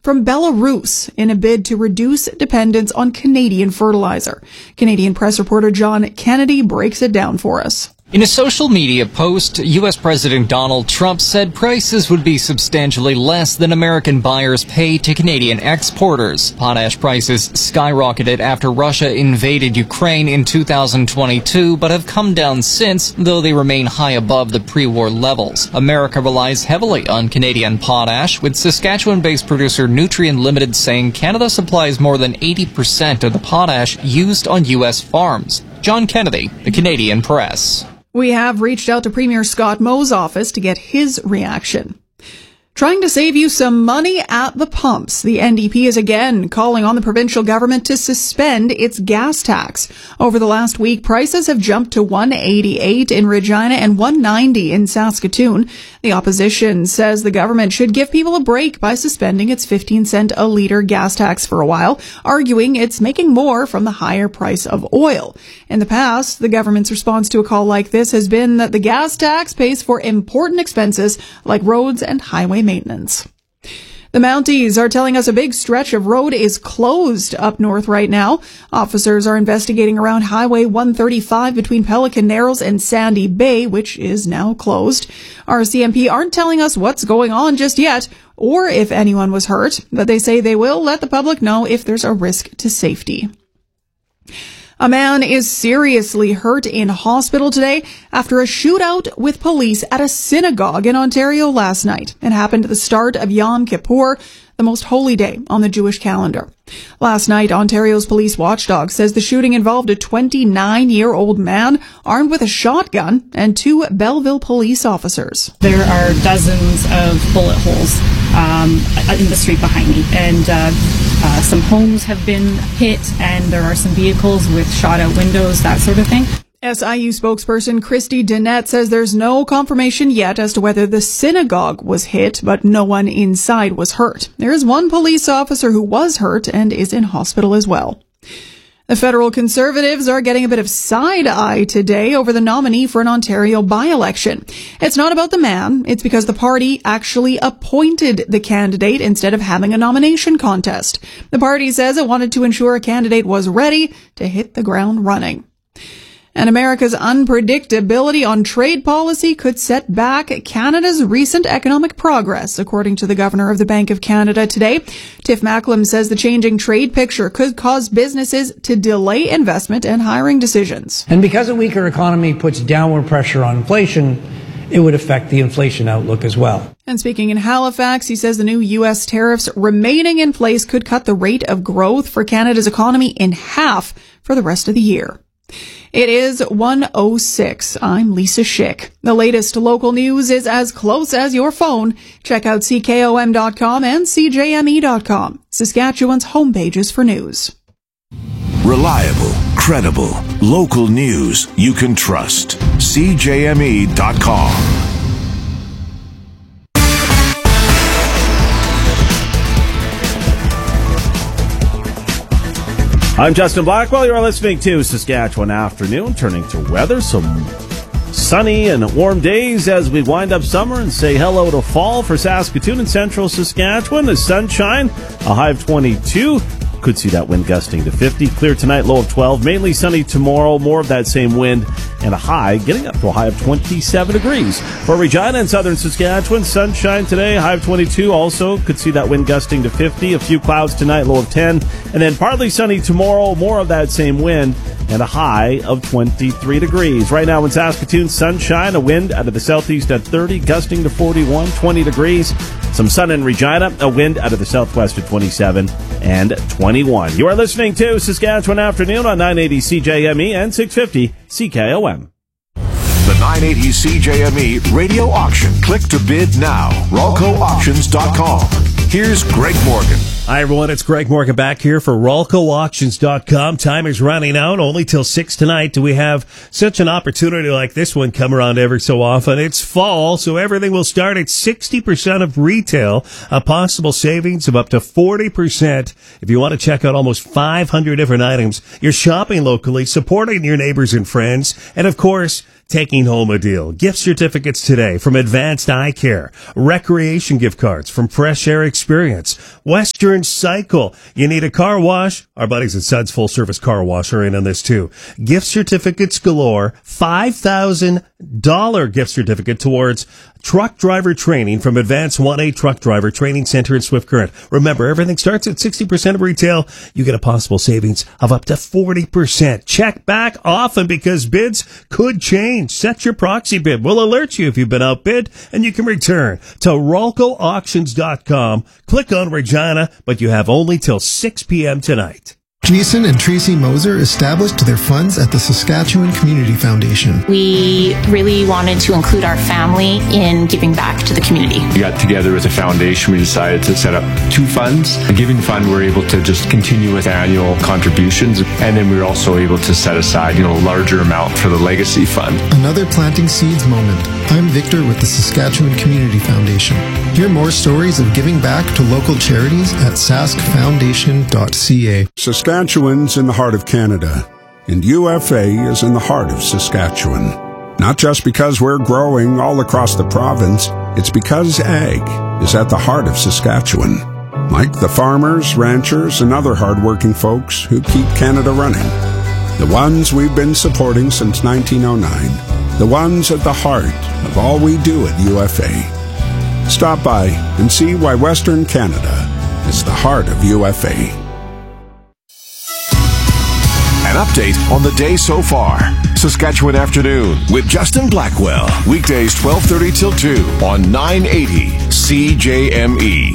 from Belarus in a bid to reduce dependence on Canadian fertilizer. Canadian press reporter John Kennedy breaks it down for us. In a social media post, U.S. President Donald Trump said prices would be substantially less than American buyers pay to Canadian exporters. Potash prices skyrocketed after Russia invaded Ukraine in 2022, but have come down since, though they remain high above the pre-war levels. America relies heavily on Canadian potash, with Saskatchewan-based producer Nutrien Limited saying Canada supplies more than 80% of the potash used on U.S. farms. John Kennedy, the Canadian Press. We have reached out to Premier Scott Moe's office to get his reaction. Trying to save you some money at the pumps, the NDP is again calling on the provincial government to suspend its gas tax. Over the last week, prices have jumped to $1.88 in Regina and $1.90 in Saskatoon. The opposition says the government should give people a break by suspending its 15-cent a litre gas tax for a while, arguing it's making more from the higher price of oil. In the past, the government's response to a call like this has been that the gas tax pays for important expenses like roads and highway maintenance. The Mounties are telling us a big stretch of road is closed up north right now. Officers are investigating around Highway 135 between Pelican Narrows and Sandy Bay, which is now closed. RCMP aren't telling us what's going on just yet, or if anyone was hurt, but they say they will let the public know if there's a risk to safety. A man is seriously hurt in hospital today after a shootout with police at a synagogue in Ontario last night. It happened at the start of Yom Kippur, the most holy day on the Jewish calendar. Last night, Ontario's police watchdog says the shooting involved a 29-year-old man armed with a shotgun and 2 Belleville police officers. There are dozens of bullet holes in the street behind me, and some homes have been hit, and there are some vehicles with shot-out windows, that sort of thing. SIU spokesperson Christy Dennett says there's no confirmation yet as to whether the synagogue was hit, but no one inside was hurt. There is one police officer who was hurt and is in hospital as well. The federal Conservatives are getting a bit of side-eye today over the nominee for an Ontario by-election. It's not about the man, it's because the party actually appointed the candidate instead of having a nomination contest. The party says it wanted to ensure a candidate was ready to hit the ground running. And America's unpredictability on trade policy could set back Canada's recent economic progress, according to the Governor of the Bank of Canada today. Tiff Macklem says the changing trade picture could cause businesses to delay investment and hiring decisions. And because a weaker economy puts downward pressure on inflation, it would affect the inflation outlook as well. And speaking in Halifax, he says the new U.S. tariffs remaining in place could cut the rate of growth for Canada's economy in half for the rest of the year. It is 1:06. I'm Lisa Schick. The latest local news is as close as your phone. Check out CKOM.com and CJME.com, Saskatchewan's homepages for news. Reliable, credible, local news you can trust. CJME.com. I'm Justin Blackwell. You are listening to Saskatchewan Afternoon. Turning to weather, some sunny and warm days as we wind up summer and say hello to fall for Saskatoon and central Saskatchewan. The sunshine, a high of 22. Could see that wind gusting to 50. Clear tonight, low of 12. Mainly sunny tomorrow, more of that same wind, and a high getting up to a high of 27 degrees. For Regina and southern Saskatchewan, sunshine today, high of 22. Also could see that wind gusting to 50. A few clouds tonight, low of 10. And then partly sunny tomorrow, more of that same wind, and a high of 23 degrees. Right now in Saskatoon, sunshine, a wind out of the southeast at 30, gusting to 41, 20 degrees. Some sun in Regina, a wind out of the southwest at 27 and 21. You are listening to Saskatchewan Afternoon on 980 CJME and 650 CKOM. The 980 CJME radio auction. Click to bid now. RalcoAuctions.com. Here's Greg Morgan. Hi, everyone. It's Greg Morgan back here for RalcoAuctions.com. Time is running out. Only till 6 tonight do we have such an opportunity like this one come around every so often. It's fall, so everything will start at 60% of retail, a possible savings of up to 40%. If you want to check out almost 500 different items, you're shopping locally, supporting your neighbors and friends, and of course, taking home a deal. Gift certificates today from Advanced Eye Care. Recreation gift cards from Fresh Air Experience. Western Cycle. You need a car wash? Our buddies at Suds Full Service Car Wash are in on this too. Gift certificates galore. $5,000 gift certificate towards truck driver training from Advanced 1A Truck Driver Training Center in Swift Current. Remember, everything starts at 60% of retail. You get a possible savings of up to 40%. Check back often because bids could change. Set your proxy bid. We'll alert you if you've been outbid, and you can return to RolcoAuctions.com. Click on Regina, but you have only till 6 p.m. tonight. Jason and Tracy Moser established their funds at the Saskatchewan Community Foundation. We really wanted to include our family in giving back to the community. We got together as a foundation. We decided to set up 2 funds. The Giving Fund, we're able to just continue with annual contributions. And then we were also able to set aside, a larger amount for the Legacy Fund. Another planting seeds moment. I'm Victor with the Saskatchewan Community Foundation. Hear more stories of giving back to local charities at saskfoundation.ca. Saskatchewan's in the heart of Canada, and UFA is in the heart of Saskatchewan. Not just because we're growing all across the province, it's because ag is at the heart of Saskatchewan. Like the farmers, ranchers, and other hardworking folks who keep Canada running. The ones we've been supporting since 1909. The ones at the heart of all we do at UFA. Stop by and see why Western Canada is the heart of UFA. An update on the day so far. Saskatchewan Afternoon with Justin Blackwell. Weekdays 12:30 till 2 on 980 CJME.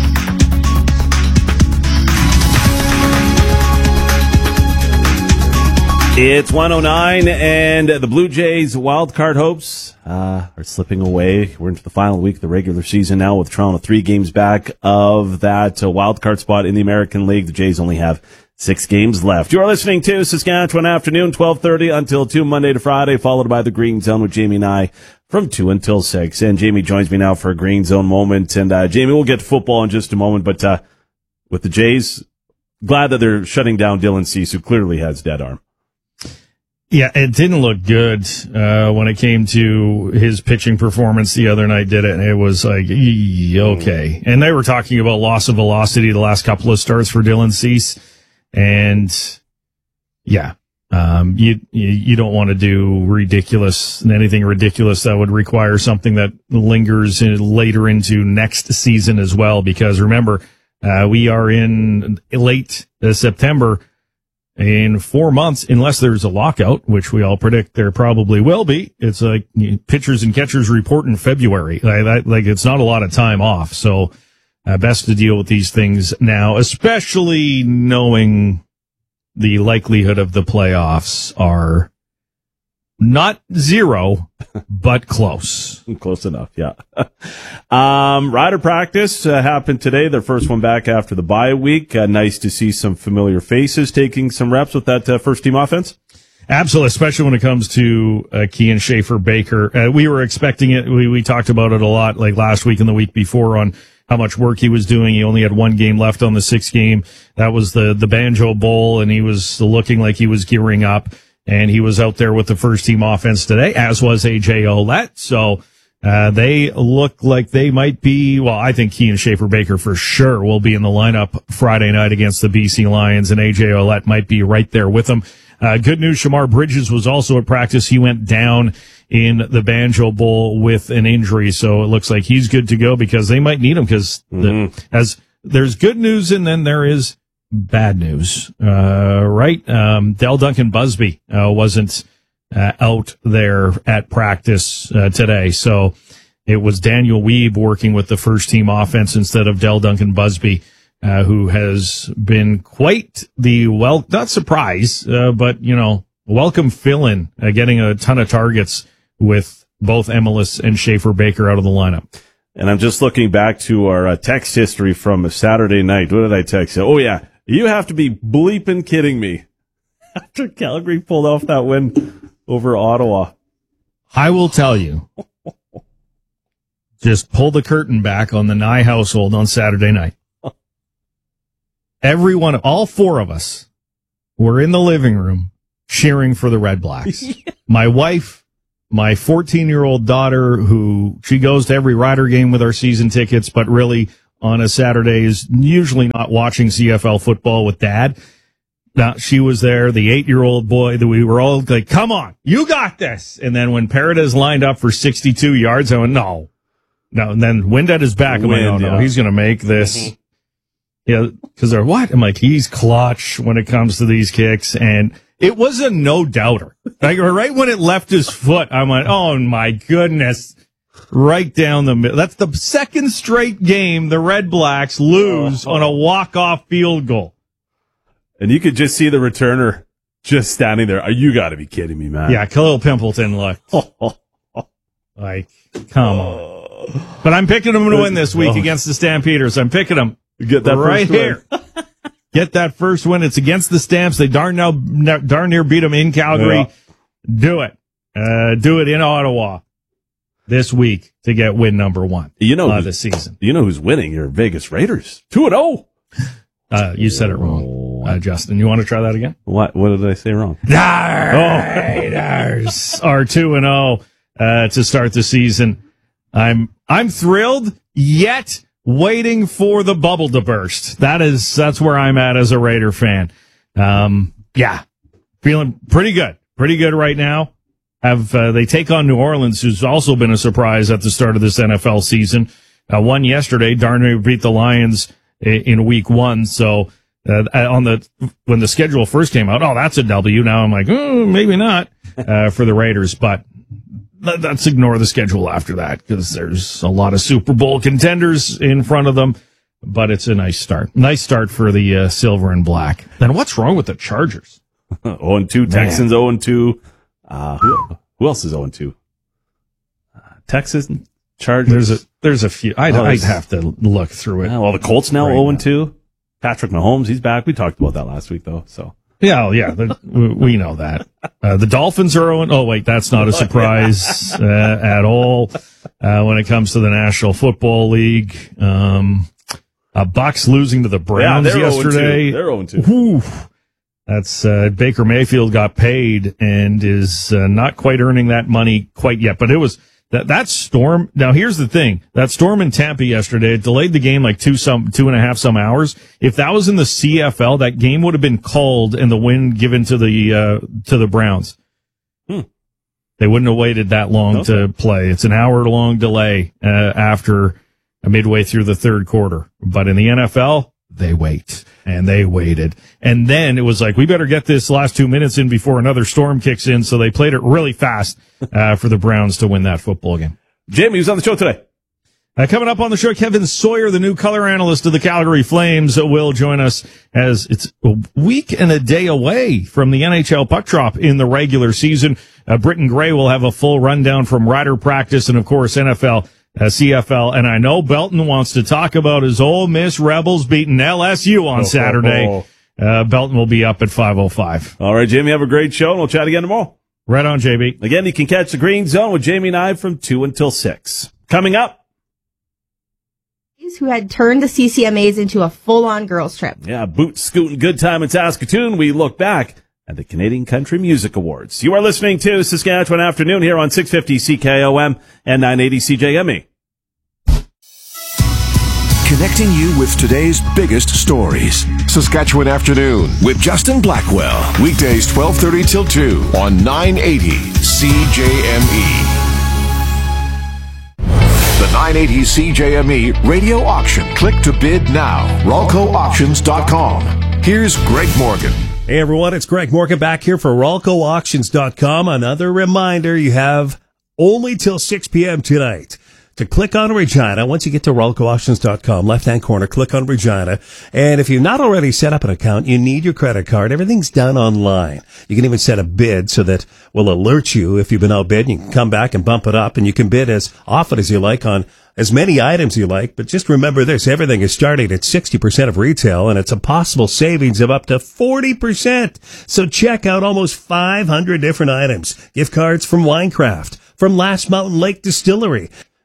It's 1:09, and the Blue Jays wildcard hopes are slipping away. We're into the final week of the regular season now, with Toronto 3 games back of that wildcard spot in the American League. The Jays only have 6 games left. You are listening to Saskatchewan Afternoon, 12:30 until 2, Monday to Friday, followed by the Green Zone with Jamie and I from 2 until 6. And Jamie joins me now for a Green Zone moment. And Jamie, we'll get to football in just a moment, but with the Jays, glad that they're shutting down Dylan Cease, who clearly has dead arm. Yeah, it didn't look good when it came to his pitching performance the other night, did it? It was like, okay. And they were talking about loss of velocity the last couple of starts for Dylan Cease. And yeah, you don't want to do anything ridiculous that would require something that lingers later into next season as well. Because remember, we are in late September. In 4 months, unless there's a lockout, which we all predict there probably will be, it's like pitchers and catchers report in February. Like it's not a lot of time off. So best to deal with these things now, especially knowing the likelihood of the playoffs are not 0, but close. Close enough, yeah. Rider practice happened today, their first one back after the bye week. Nice to see some familiar faces taking some reps with that first-team offense. Absolutely, especially when it comes to Kian Schaefer-Baker. We were expecting it. We talked about it a lot, like last week and the week before, on how much work he was doing. He only had 1 game left on the 6th game. That was the Banjo Bowl, and he was looking like he was gearing up. And he was out there with the first-team offense today, as was A.J. Ouellette. So they look like they might be, well, I think Kian Schaefer-Baker for sure will be in the lineup Friday night against the BC Lions, and A.J. Ouellette might be right there with them. Good news, Shamar Bridges was also at practice. He went down in the Banjo Bowl with an injury, so it looks like he's good to go because they might need him because as there's good news and then there is bad news, right? Del Duncan Busby wasn't out there at practice today, so it was Daniel Weeb working with the first-team offense instead of Del Duncan Busby, who has been quite the not surprise, but welcome fill-in, getting a ton of targets with both Emelis and Schaefer-Baker out of the lineup. And I'm just looking back to our text history from Saturday night. What did I text you? Oh yeah. You have to be bleeping kidding me. After Calgary pulled off that win over Ottawa. I will tell you. Just pull the curtain back on the Nye household on Saturday night. Everyone, all 4 of us, were in the living room cheering for the Red Blacks. My wife, my 14-year-old daughter, who she goes to every Rider game with our season tickets, but really on a Saturday is usually not watching CFL football with Dad. Now, she was there, the 8-year-old boy, that we were all like, come on, you got this. And then when Paredes lined up for 62 yards, I went, no. And then wind at his back. I'm like, oh, no, he's going to make this. Yeah, because they're what? I'm like, he's clutch when it comes to these kicks. And it was a no-doubter. Like, right when it left his foot, I'm like, oh, my goodness. Right down the middle. That's the second straight game the Red Blacks lose on a walk-off field goal. And you could just see the returner just standing there. You got to be kidding me, man. Yeah, Khalil Pimpleton looked like, come on. But I'm picking them to win this week against the Stampeders. I'm picking them get that right here. Get that first win. It's against the Stamps. They darn near beat them in Calgary. Yeah. Do it. Do it in Ottawa this week to get win number 1 this season. You know who's winning? Your Vegas Raiders. 2-0. You said it wrong. Justin, you want to try that again? What did I say wrong? Raiders are 2-0 to start the season. I'm thrilled, yet waiting for the bubble to burst. That's where I'm at as a Raider fan. Yeah, feeling pretty good right now. They take on New Orleans, who's also been a surprise at the start of this NFL season. Won yesterday. Darn near beat the Lions in week 1. So when the schedule first came out, that's a W. Now I'm like, maybe not for the Raiders, but let's ignore the schedule after that because there's a lot of Super Bowl contenders in front of them. But it's a nice start. Nice start for the silver and black. Then what's wrong with the Chargers? 0-2. Texans 0-2. Who else is 0-2? Texas, Chargers. There's a few. I'd have to look through it. Yeah, well, the Colts now 0-2. Patrick Mahomes, he's back. We talked about that last week, though. So yeah, we know that. The Dolphins are 0. Oh wait, that's not a surprise at all when it comes to the National Football League. Bucks losing to the Browns yesterday. 0-2. They're 0-2. Whew. That's Baker Mayfield got paid and is not quite earning that money quite yet. But it was that storm. Now here's the thing: that storm in Tampa yesterday, it delayed the game like 2.5 hours. If that was in the CFL, that game would have been called and the win given to the Browns. They wouldn't have waited that long to play. It's an hour-long delay after midway through the third quarter. But in the NFL, they wait. And they waited. And then it was like, we better get this last 2 minutes in before another storm kicks in. So they played it really fast for the Browns to win that football game. Jamie, who's on the show today? Coming up on the show, Kevin Sawyer, the new color analyst of the Calgary Flames, will join us as it's a week and a day away from the NHL puck drop in the regular season. Britton Gray will have a full rundown from Rider practice and, of course, NFL. CFL, and I know Belton wants to talk about his Ole Miss Rebels beating LSU on Saturday. Belton will be up at 5:05. All right, Jamie, have a great show, and we'll chat again tomorrow. Right on, JB. Again, you can catch the Green Zone with Jamie and I from 2 until 6. Coming up. Who had turned the CCMAs into a full-on girls trip. Yeah, boot scooting good time in Saskatoon. We look back at the Canadian Country Music Awards. You are listening to Saskatchewan Afternoon here on 650 CKOM and 980 CJME. Connecting you with today's biggest stories. Saskatchewan Afternoon with Justin Blackwell. Weekdays 12:30 till 2 on 980 CJME. The 980 CJME radio auction. Click to bid now. RalcoAuctions.com. Here's Greg Morgan. Hey everyone, it's Greg Morgan back here for RalcoAuctions.com. Another reminder, you have only till 6 p.m. tonight to click on Regina. Once you get to RalcoAuctions.com, left-hand corner, click on Regina. And if you've not already set up an account, you need your credit card. Everything's done online. You can even set a bid so that we'll alert you if you've been outbid. You can come back and bump it up, and you can bid as often as you like on as many items you like. But just remember this, everything is starting at 60% of retail, and it's a possible savings of up to 40%. So check out almost 500 different items. Gift cards from Winecraft, from Last Mountain Lake Distillery,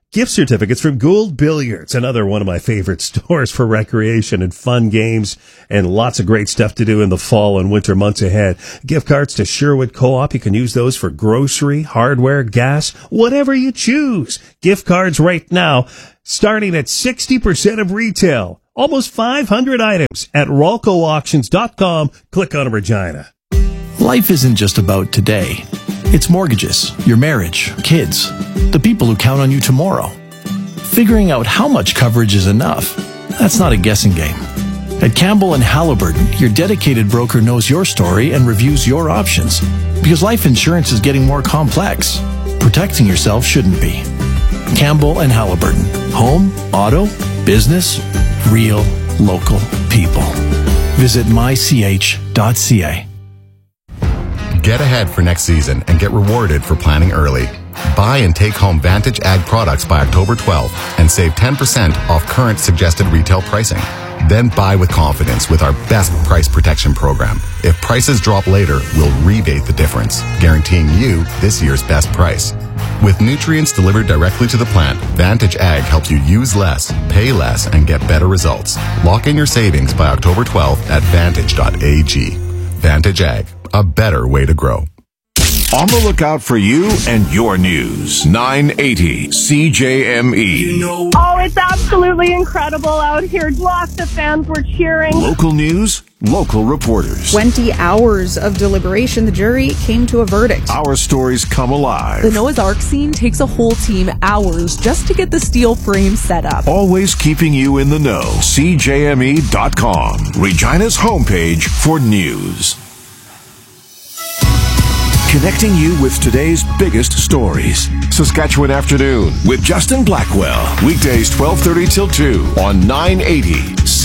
Gift certificates from Gould Billiards, another one of my favorite stores for recreation and fun games and lots of great stuff to do in the fall and winter months ahead. Gift cards to Sherwood Co-op. You can use those for grocery, hardware, gas, whatever you choose. Gift cards right now, starting at 60% of retail. Almost 500 items at RolcoAuctions.com. Click on Regina. Life isn't just about today. It's mortgages, your marriage, kids, the people who count on you tomorrow. Figuring out how much coverage is enough, that's not a guessing game. At Campbell and Halliburton, your dedicated broker knows your story and reviews your options. Because life insurance is getting more complex. Protecting yourself shouldn't be. Campbell and Halliburton. Home, auto, business, real, local people. Visit mych.ca. Get ahead for next season and get rewarded for planning early. Buy and take home Vantage Ag products by October 12th and save 10% off current suggested retail pricing. Then buy with confidence with our best price protection program. If prices drop later, we'll rebate the difference, guaranteeing you this year's best price. With nutrients delivered directly to the plant, Vantage Ag helps you use less, pay less, and get better results. Lock in your savings by October 12th at vantage.ag. Vantage Ag, a better way to grow. On the lookout for you and your news. 980 CJME. Oh, it's absolutely incredible out here. Lots of fans were cheering. Local news, local reporters. 20 hours of deliberation, the jury came to a verdict. Our stories come alive. The Noah's Ark scene takes a whole team hours just to get the steel frame set up. Always keeping you in the know. CJME.com. Regina's homepage for news. Connecting you with today's biggest stories. Saskatchewan Afternoon with Justin Blackwell. Weekdays 12:30 till 2 on 980